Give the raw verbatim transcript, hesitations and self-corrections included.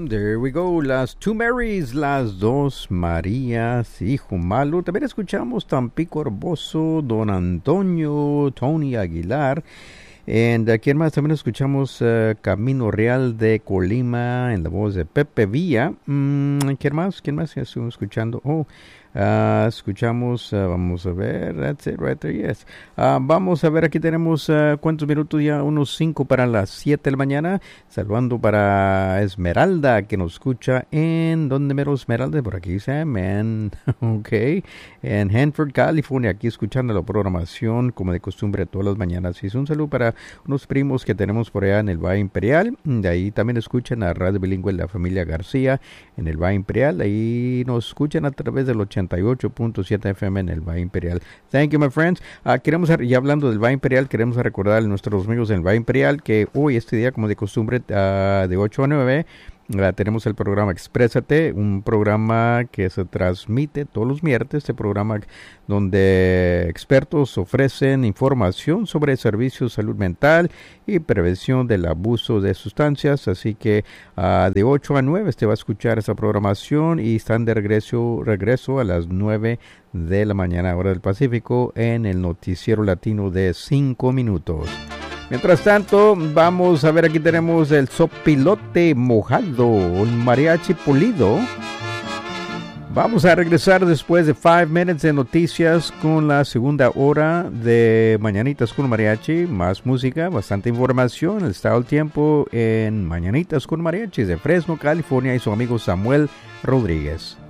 There we go, las Two Marys, las dos Marías, Hijo Malo. También escuchamos Tampico Hermoso, Don Antonio, Tony Aguilar. And uh, ¿quién más? También escuchamos uh, Camino Real de Colima en la voz de Pepe Villa. Mm, ¿Quién más? ¿Quién más estuvimos escuchando? Oh, uh, escuchamos, uh, vamos a ver, that's it right there, yes. Uh, vamos a ver, aquí tenemos uh, cuántos minutos ya, unos cinco para las siete de la mañana. Saludando para Esmeralda, que nos escucha en, ¿dónde mero Esmeralda? Por aquí, Sam, en, ok, en Hanford, California, aquí escuchando la programación como de costumbre todas las mañanas. Y es un saludo para unos primos que tenemos por allá en el Valle Imperial. De ahí también escuchan a Radio Bilingüe de la familia García en el Valle Imperial. Ahí nos escuchan a través del ochenta y ocho punto siete F M en el Valle Imperial. Thank you, my friends. Uh, queremos, ya hablando del Valle Imperial, queremos recordar a nuestros amigos del Valle Imperial que hoy, este día, como de costumbre, uh, de ocho a nueve, Uh, tenemos el programa Exprésate, un programa que se transmite todos los miércoles, este programa donde expertos ofrecen información sobre servicios de salud mental y prevención del abuso de sustancias. Así que uh, de ocho a nueve te va a escuchar esa programación y están de regreso, regreso a las nueve de la mañana, hora del Pacífico, en el noticiero latino de cinco minutos. Mientras tanto, vamos a ver, aquí tenemos el sopilote mojado, un mariachi pulido. Vamos a regresar después de five minutes de noticias con la segunda hora de Mañanitas con Mariachi. Más música, bastante información, el estado del tiempo en Mañanitas con Mariachi de Fresno, California, y su amigo Samuel Rodríguez.